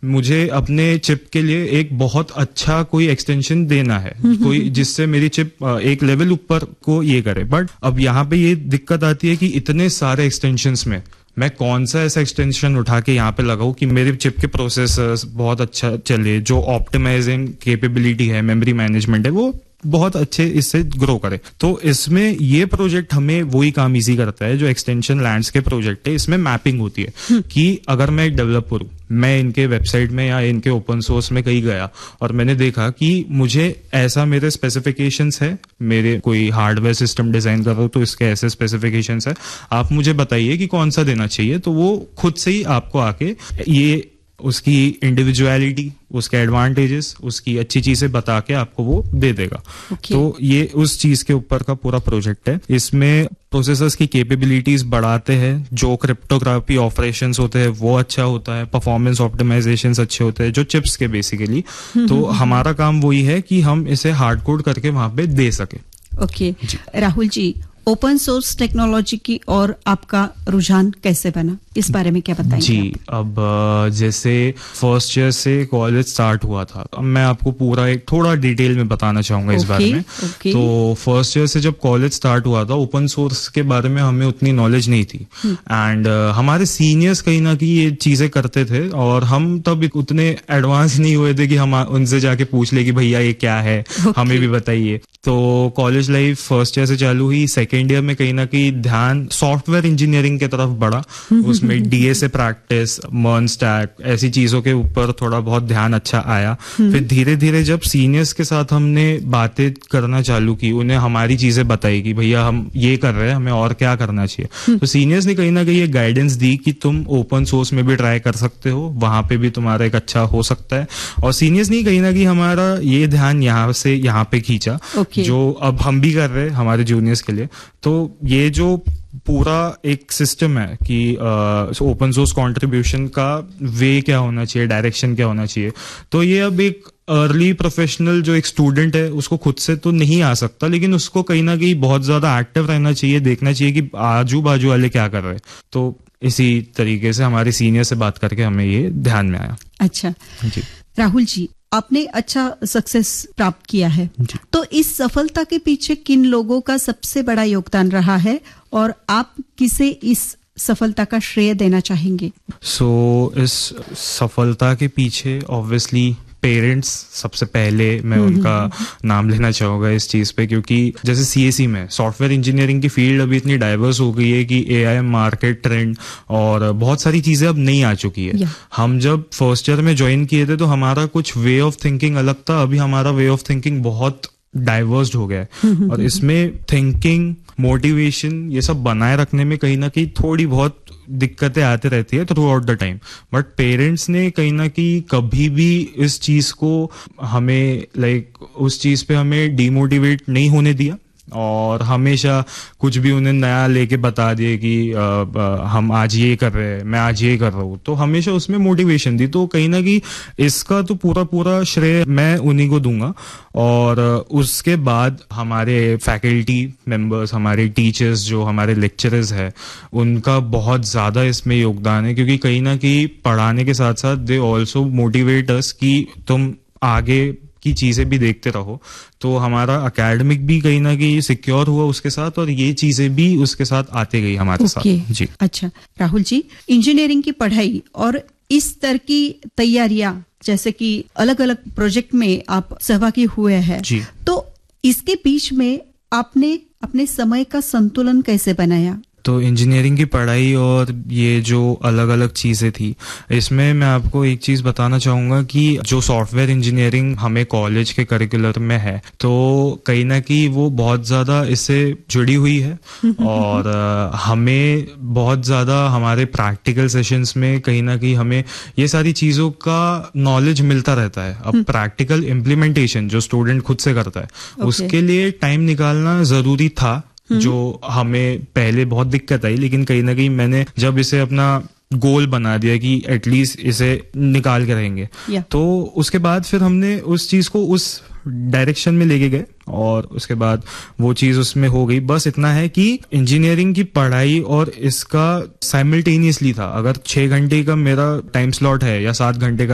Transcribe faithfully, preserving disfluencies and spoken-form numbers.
मुझे अपने चिप के लिए एक बहुत अच्छा कोई एक्सटेंशन देना है, कोई जिससे मेरी चिप एक लेवल ऊपर को ये करे। बट अब यहाँ पे ये दिक्कत आती है कि इतने सारे एक्सटेंशंस में मैं कौन सा ऐसा एक्सटेंशन उठा के यहाँ पे लगाऊं कि मेरे चिप के प्रोसेसर्स बहुत अच्छा चले, जो ऑप्टिमाइजिंग कैपेबिलिटी है, मेमोरी मैनेजमेंट है, वो बहुत अच्छे इससे ग्रो करे। तो इसमें ये प्रोजेक्ट हमें वही काम इजी करता है जो एक्सटेंशन लैंड्स के प्रोजेक्ट है। इसमें मैपिंग होती है कि अगर मैं एक डेवलपर हूँ, मैं इनके वेबसाइट में या इनके ओपन सोर्स में कहीं गया और मैंने देखा कि मुझे ऐसा मेरे स्पेसिफिकेशंस है, मेरे कोई हार्डवेयर सिस्टम डिजाइन कर रहा हूँ तो इसके ऐसे स्पेसिफिकेशंस है, आप मुझे बताइए कि कौन सा देना चाहिए। तो वो खुद से ही आपको आके ये उसकी इंडिविजुअलिटी, उसके एडवांटेजेस, उसकी अच्छी चीजें बता के आपको वो दे देगा। okay. तो ये उस चीज के ऊपर का पूरा प्रोजेक्ट है। इसमें प्रोसेसर्स की कैपेबिलिटीज बढ़ाते हैं, जो क्रिप्टोग्राफी ऑपरेशंस होते हैं वो अच्छा होता है, परफॉर्मेंस ऑप्टिमाइजेशंस अच्छे होते हैं जो चिप्स के बेसिकली। तो हमारा काम वही है कि हम इसे हार्ड कोड करके वहां पे दे सके। Okay okay. Rahul ji, open source technology की और आपका रुझान कैसे बना, इस बारे में क्या बताएंगे? जी, अब जैसे फर्स्ट ईयर से कॉलेज स्टार्ट हुआ था, अब मैं आपको पूरा एक थोड़ा डिटेल में बताना चाहूंगा इस okay, बारे में। okay. तो फर्स्ट ईयर से जब कॉलेज स्टार्ट हुआ था, ओपन सोर्स के बारे में हमें उतनी नॉलेज नहीं थी एंड uh, हमारे सीनियर्स कहीं ना कहीं ये चीजें करते थे और हम तब उतने एडवांस नहीं हुए थे कि हम उनसे जाके पूछ ले कि भैया ये क्या है, okay. हमें भी बताइए। तो कॉलेज लाइफ फर्स्ट ईयर से चालू हुई, सेकेंड ईयर में कहीं ना कहीं ध्यान सॉफ्टवेयर इंजीनियरिंग की तरफ बढ़ा, उसमें डीएसए प्रैक्टिस, मर्न स्टैक, ऐसी चीजों के ऊपर थोड़ा बहुत ध्यान अच्छा आया। फिर धीरे धीरे जब सीनियर्स के साथ हमने बातें करना चालू की, उन्हें हमारी चीजें बताई कि भैया हम ये कर रहे हैं, हमें और क्या करना चाहिए, तो सीनियर्स ने कहीं ना कहीं ये गाइडेंस दी कि तुम ओपन सोर्स में भी ट्राई कर सकते हो, वहां पे भी तुम्हारा एक अच्छा हो सकता है। और सीनियर्स ने कहीं ना कहीं हमारा ये ध्यान यहाँ से यहाँ पे खींचा, okay. जो अब हम भी कर रहे हैं हमारे जूनियर्स के लिए। तो ये जो पूरा एक सिस्टम है कि ओपन सोर्स कंट्रीब्यूशन का वे क्या होना चाहिए, डायरेक्शन क्या होना चाहिए, तो ये अब एक अर्ली प्रोफेशनल जो एक स्टूडेंट है उसको खुद से तो नहीं आ सकता, लेकिन उसको कहीं ना कहीं बहुत ज्यादा एक्टिव रहना चाहिए, देखना चाहिए कि आजू बाजू वाले क्या कर रहे हैं। तो इसी तरीके से हमारे सीनियर से बात करके हमें ये ध्यान में आया। अच्छा जी, राहुल जी, आपने अच्छा सक्सेस प्राप्त किया है, तो इस सफलता के पीछे किन लोगों का सबसे बड़ा योगदान रहा है और आप किसे इस सफलता का श्रेय देना चाहेंगे? सो so, इस सफलता के पीछे ऑब्वियसली पेरेंट्स सबसे पहले मैं उनका नाम लेना चाहूंगा इस चीज पे, क्योंकि जैसे सीएसई में सॉफ्टवेयर इंजीनियरिंग की फील्ड अभी इतनी डाइवर्स हो गई है कि एआई मार्केट ट्रेंड और बहुत सारी चीजें अब नहीं आ चुकी है। yeah. हम जब फर्स्ट ईयर में ज्वाइन किए थे तो हमारा कुछ वे ऑफ थिंकिंग अलग था, अभी हमारा वे ऑफ थिंकिंग बहुत डाइवर्स्ड हो गया है और इसमें थिंकिंग, मोटिवेशन, ये सब बनाए रखने में कहीं ना कहीं थोड़ी बहुत दिक्कतें आती रहती है through out the time. But parents ने कहीं ना कहीं कभी भी इस चीज को हमें लाइक उस चीज पे हमें डिमोटिवेट नहीं होने दिया और हमेशा कुछ भी उन्हें नया लेके बता दिए कि आ, आ, हम आज ये कर रहे हैं, मैं आज ये कर रहा हूँ, तो हमेशा उसमें मोटिवेशन दी। तो कहीं ना कहीं इसका तो पूरा पूरा श्रेय मैं उन्हीं को दूंगा। और उसके बाद हमारे फैकल्टी मेंबर्स, हमारे टीचर्स, जो हमारे लेक्चरर्स हैं, उनका बहुत ज्यादा इसमें योगदान है, क्योंकि कहीं ना कहीं पढ़ाने के साथ साथ दे ऑल्सो मोटिवेट अस कि तुम आगे की चीजें भी देखते रहो। तो हमारा एकेडमिक भी कहीं ना कहीं सिक्योर हुआ उसके साथ और ये चीजें भी उसके साथ आते गई हमारे okay. साथ। जी, अच्छा राहुल जी, इंजीनियरिंग की पढ़ाई और इस तरह की तैयारियां, जैसे कि अलग अलग प्रोजेक्ट में आप सहभागी हुए हैं, तो इसके बीच में आपने अपने समय का संतुलन कैसे बनाया? तो इंजीनियरिंग की पढ़ाई और ये जो अलग अलग चीजें थी, इसमें मैं आपको एक चीज बताना चाहूंगा कि जो सॉफ्टवेयर इंजीनियरिंग हमें कॉलेज के करिकुलर में है, तो कहीं ना कहीं वो बहुत ज्यादा इससे जुड़ी हुई है और हमें बहुत ज्यादा हमारे प्रैक्टिकल सेशंस में कहीं ना कहीं हमें ये सारी चीजों का नॉलेज मिलता रहता है। अब प्रैक्टिकल इम्प्लीमेंटेशन जो स्टूडेंट खुद से करता है, okay. उसके लिए टाइम निकालना जरूरी था, जो हमें पहले बहुत दिक्कत आई, लेकिन कहीं ना कहीं मैंने जब इसे अपना गोल बना दिया कि एटलीस्ट इसे निकाल के रहेंगे, yeah. तो उसके बाद फिर हमने उस चीज को उस डायरेक्शन में लेके गए और उसके बाद वो चीज उसमें हो गई। बस इतना है कि इंजीनियरिंग की पढ़ाई और इसका साइमल्टेनियसली था। अगर छह घंटे का मेरा टाइम स्लॉट है या सात घंटे का